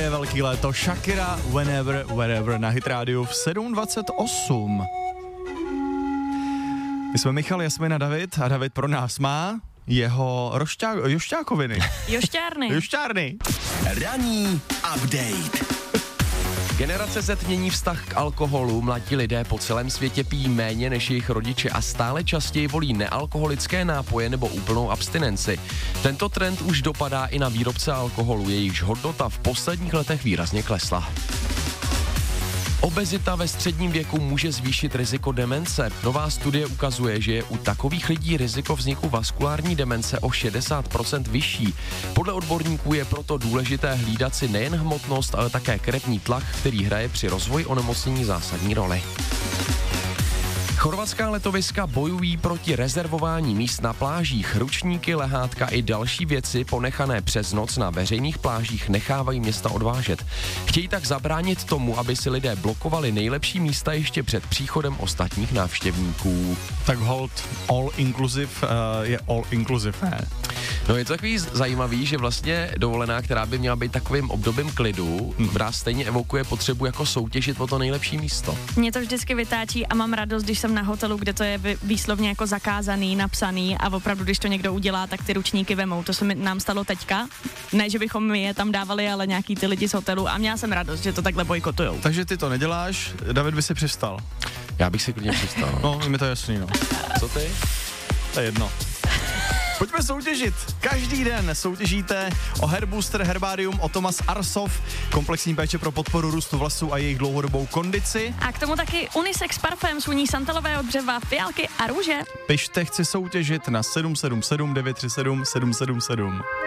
je velký léto. Shakira, Whenever, Wherever na Hit Radio v 7:28. My jsme Michal, Jasmina, David a David pro nás má jeho jošťákoviny. Jošťárny. Ranní update. Generace Z mění vztah k alkoholu, mladí lidé po celém světě pijí méně než jejich rodiče a stále častěji volí nealkoholické nápoje nebo úplnou abstinenci. Tento trend už dopadá i na výrobce alkoholu, jejichž hodnota v posledních letech výrazně klesla. Obezita ve středním věku může zvýšit riziko demence. Nová studie ukazuje, že je u takových lidí riziko vzniku vaskulární demence o 60% vyšší. Podle odborníků je proto důležité hlídat si nejen hmotnost, ale také krevní tlak, který hraje při rozvoji onemocnění zásadní roli. Chorvatská letoviska bojují proti rezervování míst na plážích. Ručníky, lehátka i další věci ponechané přes noc na veřejných plážích nechávají města odvážet. Chtějí tak zabránit tomu, aby si lidé blokovali nejlepší místa ještě před příchodem ostatních návštěvníků. Tak hold, all inclusive je all inclusive, ne? No je to takový zajímavý, že vlastně dovolená, která by měla být takovým obdobím klidu, nás stejně evokuje potřebu jako soutěžit o to nejlepší místo. Mě to vždycky vytáčí a mám radost, když jsem na hotelu, kde to je výslovně jako zakázaný, napsaný a opravdu, když to někdo udělá, tak ty ručníky vemou. To se nám stalo teďka. Ne, že bychom my je tam dávali, ale nějaký ty lidi z hotelu a měla jsem radost, že to takhle bojkotujou. Takže ty to neděláš, David by si přistal. Já bych si klidně přistal. No, mi to jasný, no. Co ty? To je jedno. Pojďme soutěžit. Každý den soutěžíte o Herbooster Herbarium o Thomas Arsov, komplexní péče pro podporu růstu vlasů a jejich dlouhodobou kondici. A k tomu taky unisex parfém s vůní santalového dřeva, fialky a růže. Pište, chci soutěžit na 777 937 777.